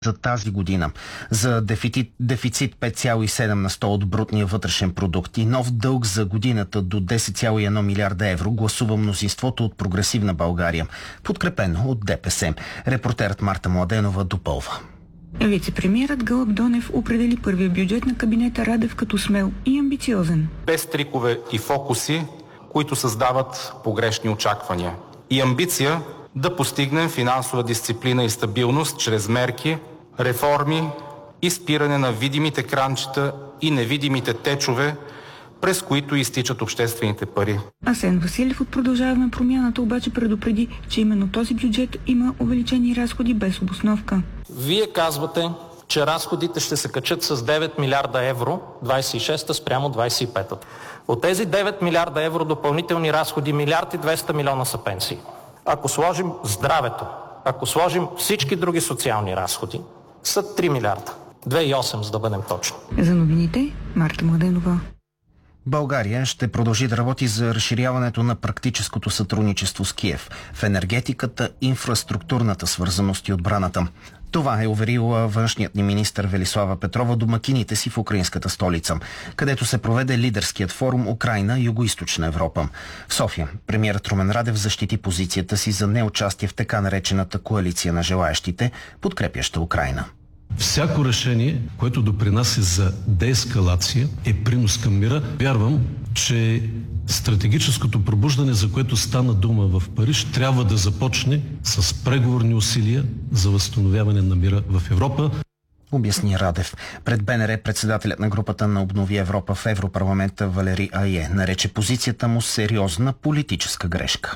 за тази година за дефицит 5,7 на 100 от брутния вътрешен продукт и нов дълг за годината до 10,1 милиарда евро гласува мнозинството от Прогресивна България, подкрепено от ДПС. Репортерът Марта Младенова допълва. Вице-премиерът Гълъб Донев определи първия бюджет на кабинета Радев като смел и амбициозен. Без трикове и фокуси, които създават погрешни очаквания. И амбиция да постигнем финансова дисциплина и стабилност чрез мерки, реформи и спиране на видимите кранчета и невидимите течове, през които изтичат обществените пари. Асен Василев от Продължаваме промяната обаче предупреди, че именно този бюджет има увеличени разходи без обосновка. Вие казвате, че разходите ще се качат с 9 милиарда евро 26-та спрямо 25-та. От тези 9 милиарда евро допълнителни разходи, 1 200 милиона са пенсии. Ако сложим здравето, ако сложим всички други социални разходи, са 3 милиарда. 2,8 за да бъдем точни. За новините, Марта Младенова. България ще продължи да работи за разширяването на практическото сътрудничество с Киев в енергетиката, инфраструктурната свързаност и отбраната. Това е уверила външният ни министър Велислава Петрова домакините си в украинската столица, където се проведе лидерският форум Украйна – Югоизточна Европа. В София премиерът Румен Радев защити позицията си за неучастие в така наречената коалиция на желаещите, подкрепяща Украйна. Всяко решение, което допринася за деескалация, е принос към мира. Вярвам, че стратегическото пробуждане, за което стана дума в Париж, трябва да започне с преговорни усилия за възстановяване на мира в Европа. Обясни Радев. Пред БНР председателят на групата на Обнови Европа в Европарламента Валери Айе нарече позицията му сериозна политическа грешка.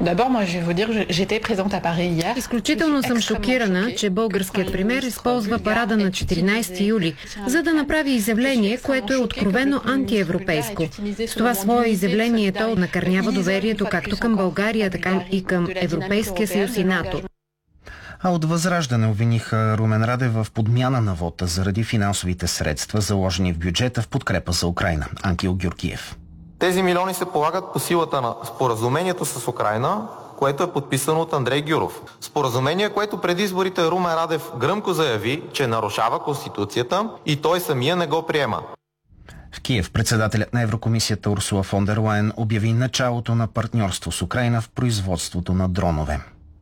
Изключително съм шокирана, че българският премиер използва парада на 14 юли, за да направи изявление, което е откровено антиевропейско. С това свое изявление то накърнява доверието както към България, така и към Европейския съюз и НАТО. А от Възраждане обвиниха Румен Радев в подмяна на вота заради финансовите средства, заложени в бюджета в подкрепа за Украйна. Ангел Георгиев. Тези милиони се полагат по силата на споразумението с Украйна, което е подписано от Андрей Гюров. Споразумение, което преди изборите Румен Радев гръмко заяви, че нарушава Конституцията и той самия не го приема. В Киев председателят на Еврокомисията Урсула фон дер Лайен обяви началото на партньорство с Украйна в производството на дронове.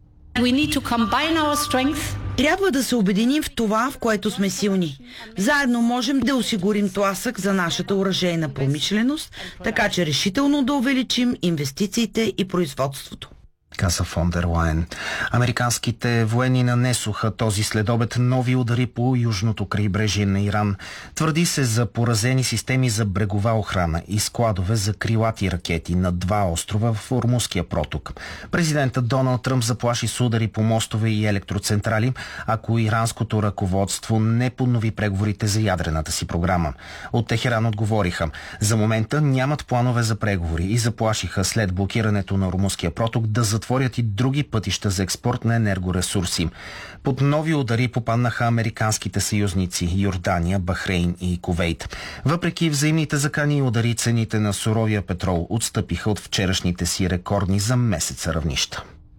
Трябва да се обединим в това, в което сме силни. Заедно можем да осигурим тласък за нашата оръжейна промишленост, така че решително да увеличим инвестициите и производството, каза фон дер Лайен. Американските военни нанесоха този следобед нови удари по южното крайбрежие на Иран. Твърди се за поразени системи за брегова охрана и складове за крилати ракети на 2 острова в Ормузския проток. Президентът Доналд Тръмп заплаши с удари по мостове и електроцентрали, ако иранското ръководство не поднови преговорите за ядрената си програма. От Техеран отговориха: за момента нямат планове за преговори и заплашиха след блокирането на Ормузския проток да затворят и други пътища за експорт на енергоресурси. Под нови удари попаднаха американските съюзници Йордания, Бахрейн и Кувейт. Въпреки взаимните закани и удари, цените на суровия петрол отстъпиха от вчерашните си рекордни за месеца равнища.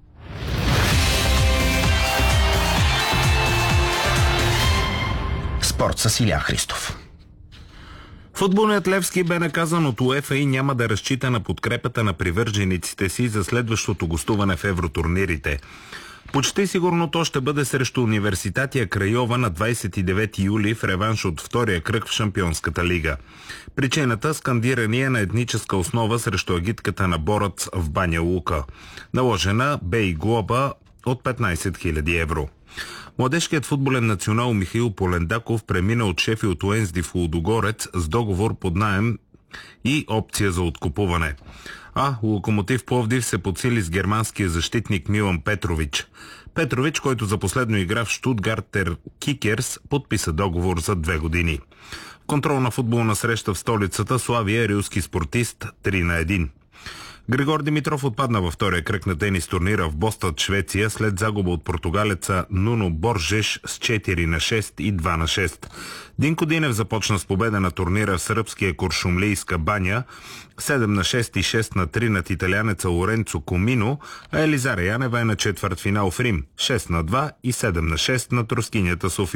Спорт с Илия Христов. Футболният Левски бе наказан от УЕФА и няма да разчита на подкрепата на привържениците си за следващото гостуване в евротурнирите. Почти сигурно то ще бъде срещу Университатия Крайова на 29 юли в реванш от втория кръг в Шампионската лига. Причината – скандирание на етническа основа срещу агитката на Борац в Баня Лука. Наложена бе и глоба от 15 000 евро. Младежкият футболен национал Михаил Полендаков премина от Шефилд Уенсди в Лудогорец с договор под наем и опция за откупуване. А Локомотив Пловдив се подсили с германския защитник Милан Петрович. Петрович, който за последно игра в Штутгартер Кикерс, подписа договор за 2 години. В контролна футболна среща в столицата Славия рилски спортист 3-1. Григор Димитров отпадна във втория кръг на тенис турнира в Бостън, Швеция, след загуба от португалеца Нуно Боржеш с 4-6 и 2-6. Динко Динев започна с победа на турнира в сръбския Куршумлийска баня, 7-6 и 6-3 над италианеца Лоренцо Комино, а Елизара Янева е на четвъртфинал в Рим, 6-2 и 7-6 над рускинята София